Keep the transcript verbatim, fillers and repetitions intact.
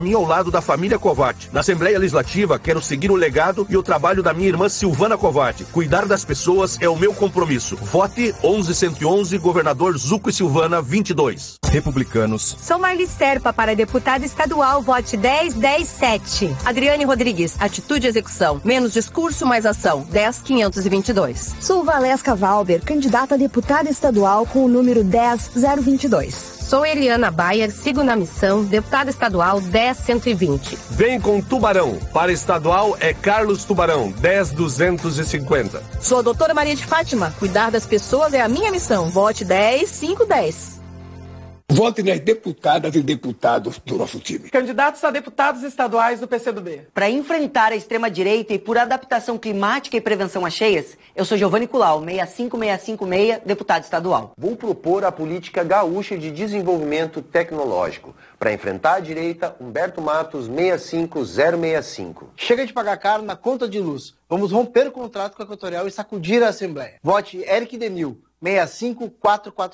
mim ao lado da família Covatti. Na Assembleia Legislativa, quero seguir o legado e o trabalho da minha irmã Silvana Covatti. Cuidar das pessoas é o meu compromisso. Vote onze cento e onze, governador Zuco e Silvana, vinte e dois. Republicanos. Sou Marli Serpa para deputada estadual, vote dez dez sete. Adriane Rodrigues, atitude e execução. Menos discurso, mais ação, dez quinhentos e vinte e dois. Sou Valesca Valber, candidata a deputada estadual com o número dez zero vinte e dois. Sou Eliana Bayer, sigo na missão, deputada estadual dez cento e vinte. Vem com Tubarão. Para estadual é Carlos Tubarão, dez duzentos e cinquenta. Sou a doutora Maria de Fátima. Cuidar das pessoas é a minha missão. Vote dez cinco dez. Vote nas deputadas e deputados do nosso time. Candidatos a deputados estaduais do P C do B. Para enfrentar a extrema-direita e por adaptação climática e prevenção às cheias, eu sou Giovanni Culau, seis cinco seis cinco seis, deputado estadual. Vou propor a política gaúcha de desenvolvimento tecnológico. Para enfrentar a direita, Humberto Matos, seis cinco zero seis cinco. Chega de pagar caro na conta de luz. Vamos romper o contrato com a Equatorial e sacudir a Assembleia. Vote Eric Demil, seis cinco quatro quatro.